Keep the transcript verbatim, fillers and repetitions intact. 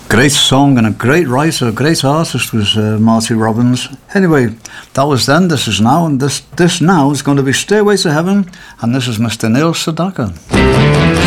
Great song and a great writer, a great artist was uh, Marty Robbins. Anyway, that was then, this is now, and this, this now is going to be Stairway to Heaven, and this is Mister Neil Sedaka.